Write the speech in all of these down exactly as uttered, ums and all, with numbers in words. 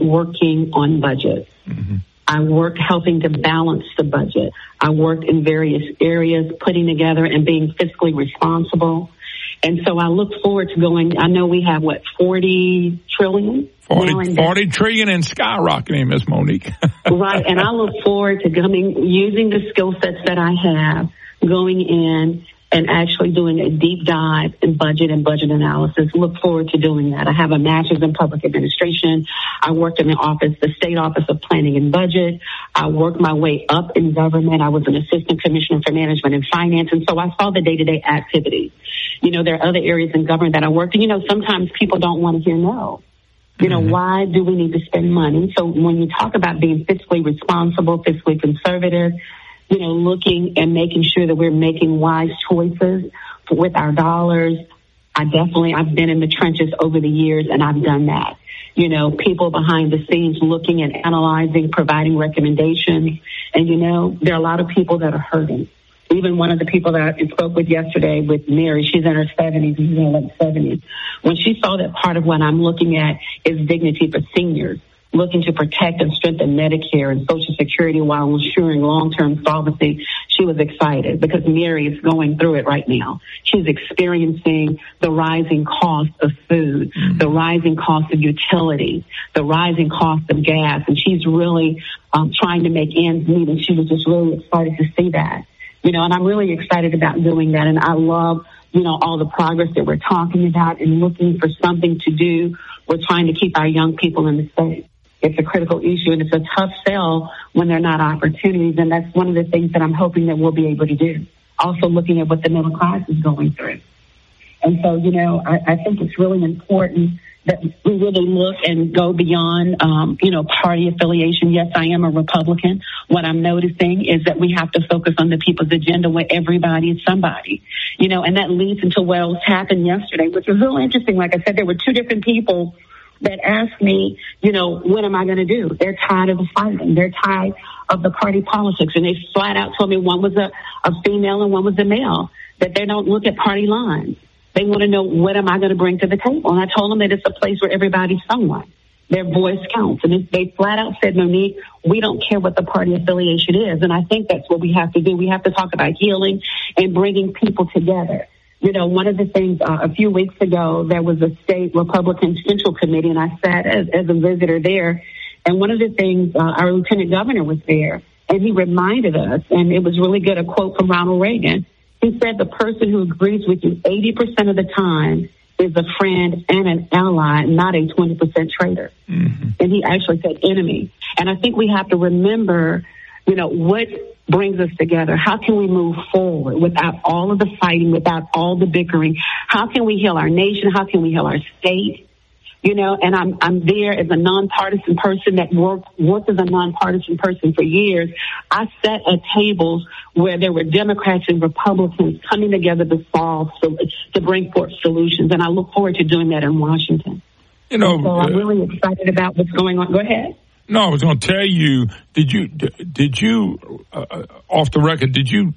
working on budget. Mm-hmm. I work helping to balance the budget. I work in various areas, putting together and being fiscally responsible. And so I look forward to going, I know we have, what, forty trillion? forty, forty trillion and skyrocketing, Miz Monique. Right, and I look forward to coming, using the skill sets that I have, going in and actually doing a deep dive in budget and budget analysis. Look forward to doing that. I have a master's in public administration. I worked in the office, the State Office of Planning and Budget. I worked my way up in government. I was an assistant commissioner for management and finance, and so I saw the day-to-day activities. You know, there are other areas in government that I worked in. You know, sometimes people don't want to hear no. You know, mm-hmm. why do we need to spend money? So when you talk about being fiscally responsible, fiscally conservative, you know, looking and making sure that we're making wise choices with our dollars. I definitely, I've been in the trenches over the years, and I've done that. You know, people behind the scenes looking and analyzing, providing recommendations. And, you know, there are a lot of people that are hurting. Even one of the people that I spoke with yesterday with Mary, she's in her seventies, she's in her late seventies. When she saw that part of what I'm looking at is dignity for seniors, looking to protect and strengthen Medicare and Social Security while ensuring long-term solvency, she was excited because Mary is going through it right now. She's experiencing the rising cost of food, mm-hmm. the rising cost of utilities, the rising cost of gas, and she's really um, trying to make ends meet, and she was just really excited to see that. You know, and I'm really excited about doing that, and I love, you know, all the progress that we're talking about and looking for something to do. We're trying to keep our young people in the state. It's a critical issue, and it's a tough sell when there are not opportunities, and that's one of the things that I'm hoping that we'll be able to do. Also looking at what the middle class is going through. And so, you know, I, I think it's really important that we really look and go beyond, um, you know, party affiliation. Yes, I am a Republican. What I'm noticing is that we have to focus on the people's agenda where everybody is somebody, you know, and that leads into what else happened yesterday, which was real interesting. Like I said, there were two different people that asked me, you know, what am I going to do? They're tired of the fighting. They're tired of the party politics. And they flat out told me one was a, a female and one was a male, that they don't look at party lines. They want to know, what am I going to bring to the table? And I told them that it's a place where everybody's someone. Their voice counts. And they flat out said, Monique, we don't care what the party affiliation is. And I think that's what we have to do. We have to talk about healing and bringing people together. You know, one of the things, uh, a few weeks ago, there was a state Republican Central Committee, and I sat as, as a visitor there. And one of the things, uh, our lieutenant governor was there, and he reminded us, and it was really good, a quote from Ronald Reagan. He said, the person who agrees with you eighty percent of the time is a friend and an ally, not a twenty percent traitor. Mm-hmm. And he actually said enemy. And I think we have to remember, you know, what brings us together. How can we move forward without all of the fighting, without all the bickering? How can we heal our nation? How can we heal our state? You know, and I'm I'm there as a nonpartisan person that worked worked as a nonpartisan person for years. I sat at tables where there were Democrats and Republicans coming together to solve, so, to bring forth solutions, and I look forward to doing that in Washington. You know, and so I'm really excited about what's going on. Go ahead. No, I was going to tell you. Did you did you uh, off the record? Did you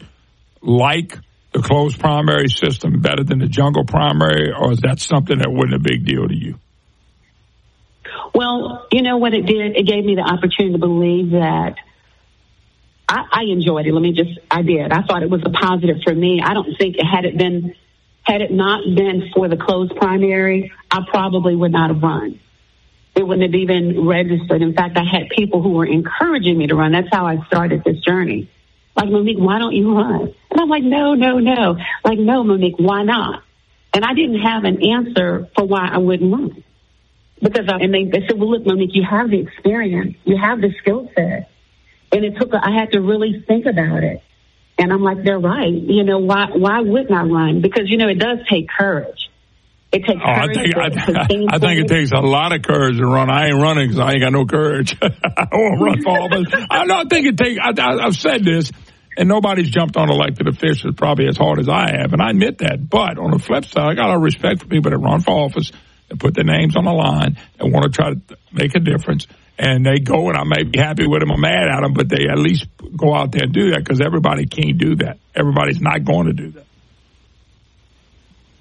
like the closed primary system better than the jungle primary, or is that something that wasn't a big deal to you? Well, you know what it did? It gave me the opportunity to believe that I, I enjoyed it. Let me just, I did. I thought it was a positive for me. I don't think it had it been, had it not been for the closed primary, I probably would not have run. It wouldn't have even registered. In fact, I had people who were encouraging me to run. That's how I started this journey. Like, Monique, why don't you run? And I'm like, no, no, no. Like, no, Monique, why not? And I didn't have an answer for why I wouldn't run. Because I, and they, they said, well, look, Monique, you have the experience, you have the skill set. And it took, I had to really think about it. And I'm like, they're right. You know, why, why wouldn't I run? Because, you know, it does take courage. It takes oh, courage. I think, to, I, to I think it takes a lot of courage to run. I ain't running because I ain't got no courage. I don't want to run for office. I don't think it takes, I, I, I've said this, and nobody's jumped on elected officials probably as hard as I have, and I admit that. But on the flip side, I got a lot of respect for people that run for office and put their names on the line and want to try to make a difference. And they go, and I may be happy with them or mad at them, but they at least go out there and do that because everybody can't do that. Everybody's not going to do that.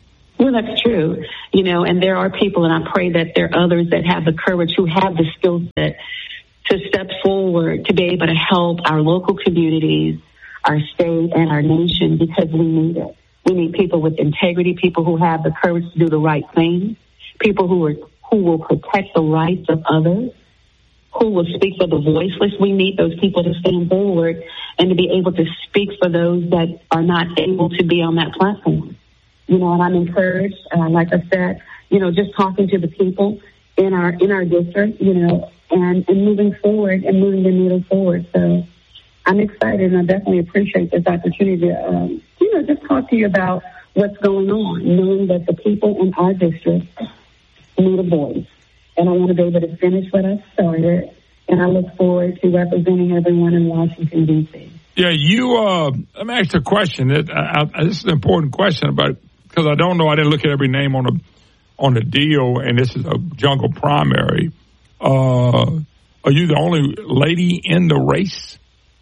Well, that's true, you know, and there are people, and I pray that there are others that have the courage, who have the skill set to step forward to be able to help our local communities, our state, and our nation, because we need it. We need people with integrity, people who have the courage to do the right thing, people who are who will protect the rights of others, who will speak for the voiceless. We need those people to stand forward and to be able to speak for those that are not able to be on that platform. You know, and I'm encouraged, uh, like I said, you know, just talking to the people in our in our district, you know, and, and moving forward and moving the needle forward. So I'm excited, and I definitely appreciate this opportunity to, um, you know, just talk to you about what's going on, knowing that the people in our district need a voice. And I want to be able to finish what I started, and I look forward to representing everyone in Washington, D C Yeah, you, uh, let me ask you a question. It, I, I, this is an important question about, because I don't know, I didn't look at every name on the, on the deal, and this is a jungle primary. Uh, are you the only lady in the race?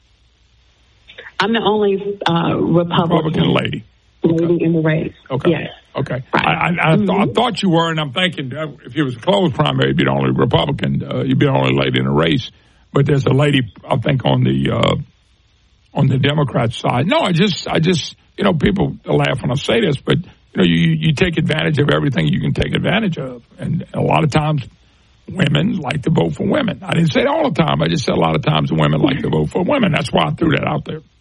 I'm the only uh, Republican, Republican lady. lady okay. in the race. Okay. Yes. Okay. Right. I, I, I, th- mm-hmm. I thought you were, and I'm thinking uh, if it was a closed primary, you'd be the only Republican. Uh, you'd be the only lady in the race. But there's a lady, I think, on the uh, on the Democrat side. No, I just, I just, you know, people laugh when I say this, but you know, you you take advantage of everything you can take advantage of, and a lot of times women like to vote for women. I didn't say it all the time. I just said a lot of times women like to vote for women. That's why I threw that out there.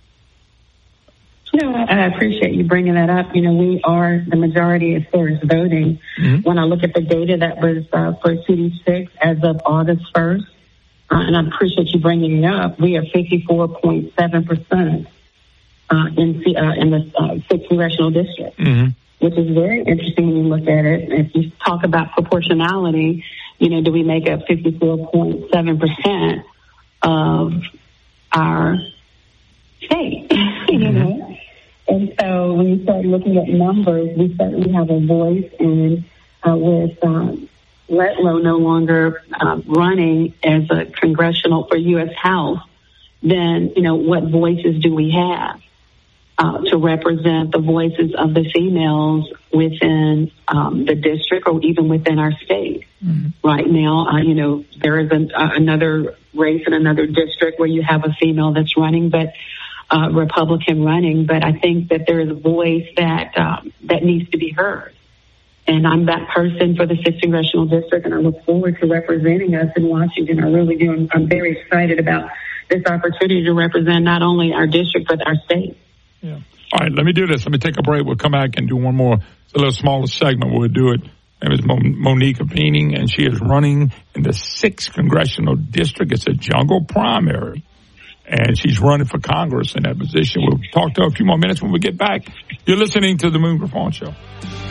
You know, I appreciate you bringing that up. You know, we are the majority as far as voting. Mm-hmm. When I look at the data that was uh, for C D six as of August first, uh, and I appreciate you bringing it up, we are fifty-four point seven percent uh, in uh, in the uh, sixth congressional district, mm-hmm. which is very interesting when you look at it. If you talk about proportionality, you know, do we make up fifty-four point seven percent of our state? Mm-hmm. You know? And so when you start looking at numbers, we certainly have a voice. And uh, with um, Letlow no longer uh, running as a congressional for U S House, then, you know, what voices do we have uh, to represent the voices of the females within um, the district or even within our state? Mm-hmm. Right now, uh, you know, there is an, uh, another race in another district where you have a female that's running, but Uh, Republican running, but I think that there is a voice that um, that needs to be heard. And I'm that person for the sixth Congressional District, and I look forward to representing us in Washington. I really do. I'm, I'm very excited about this opportunity to represent not only our district, but our state. Yeah. All right, let me do this. Let me take a break. We'll come back and do one more. It's a little smaller segment. We'll do it. Her name is Mon- Monique Apeening, and she is running in the sixth Congressional District. It's a jungle primary. And she's running for Congress in that position. We'll talk to her a few more minutes when we get back. You're listening to the Moon Griffon Show.